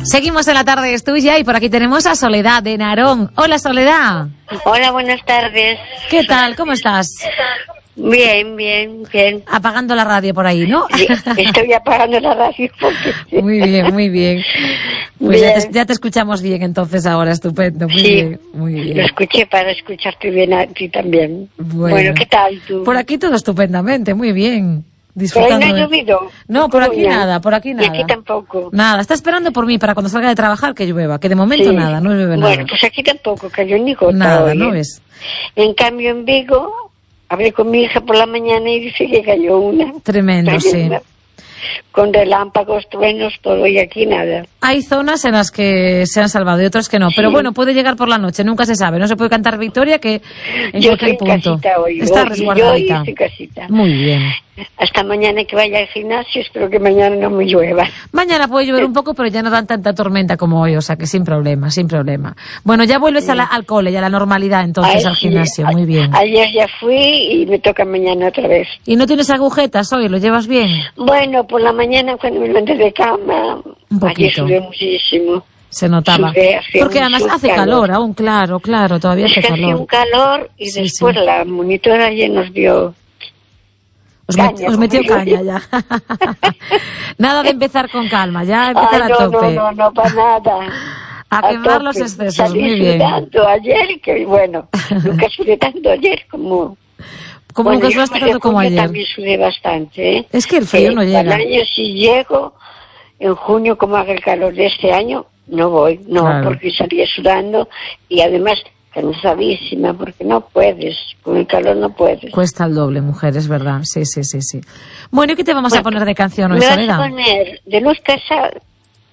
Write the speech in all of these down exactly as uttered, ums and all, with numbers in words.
Seguimos en La Tarde es Tuya y por aquí tenemos a Soledad de Narón. Hola, Soledad. Hola, buenas tardes. ¿Qué tal? ¿Cómo estás? Bien, bien, bien. Apagando la radio por ahí, ¿no? Estoy apagando la radio porque... Muy bien, muy bien. Pues bien. Ya, te, ya te escuchamos bien entonces ahora, estupendo. Muy sí, bien, muy bien. Lo escuché para escucharte bien a ti también. Bueno, bueno ¿qué tal tú? Por aquí todo estupendamente, muy bien. Disfrutando. ¿Pero ahí no ha llovido? No, por aquí nada, por aquí nada. Y aquí tampoco. Nada, está esperando por mí para cuando salga de trabajar que llueva, que de momento sí. nada, no llueve nada. Bueno, pues aquí tampoco cayó ni gota. Nada, hoy, ¿no ¿eh? ves? En cambio en Vigo, hablé con mi hija por la mañana y dice que cayó una. Tremendo, tremenda. sí. Con relámpagos, truenos, todo, y aquí nada. Hay zonas en las que se han salvado y otras que no, pero sí. bueno, puede llegar por la noche, nunca se sabe, no se puede cantar victoria que en yo cualquier estoy punto en casita hoy, está hoy, resguardadita. Yo estoy casita. Muy bien. Hasta mañana que vaya al gimnasio, espero que mañana no me llueva. Mañana puede llover un poco, pero ya no dan tanta tormenta como hoy, o sea que sin problema, sin problema. Bueno, ya vuelves sí. a la, al cole y a la normalidad entonces Ay, al gimnasio, sí. muy bien. Ayer ya fui y me toca mañana otra vez. ¿Y no tienes agujetas hoy? ¿Lo llevas bien? Bueno, por la mañana cuando me levanté de cama, un poquito. ayer sudé muchísimo. Se notaba. Sudé, Porque además hace calor. calor aún, claro, claro, todavía es hace que calor. Hacía un calor y sí, después sí. la monitora ayer nos dio... Os, caña, met, os metió caña ya. Nada de empezar con calma, ya empezar Ay, no, a tope. No, no, no, para nada. A, a quemar tope. Los excesos, Salí muy bien. Sudando ayer, que bueno, nunca sudé tanto ayer como... Como bueno, nunca sudaste tanto como ayer. También sudé bastante, ¿eh? Es que el frío eh, no llega. Cada año si llego, en junio como haga el calor de este año, no voy, no, claro. porque salía sudando y además... cansadísima, porque no puedes, con el calor no puedes. Cuesta el doble, mujer, es verdad, sí, sí, sí, sí. Bueno, ¿y qué te vamos bueno, a poner de canción hoy, me Soledad? Vas a poner de Luz Casal,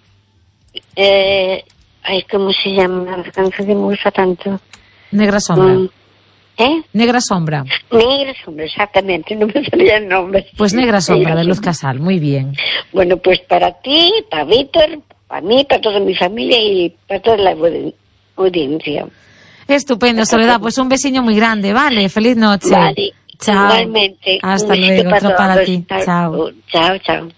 eh, ay, ¿cómo se llama? La canción que me gusta tanto. Negra Sombra. Mm. ¿Eh? Negra Sombra. Negra Sombra, exactamente, no me salía el nombre. Pues Negra Sombra, Negra de Luz Casal, muy bien. Bueno, pues para ti, para Víctor, para mí, para toda mi familia y para toda la audiencia. Estupendo, Soledad. Pues un besiño muy grande, ¿vale? Feliz noche. Vale. Chao. Igualmente. Hasta luego. Otro para ti. Chao. Chao, chao.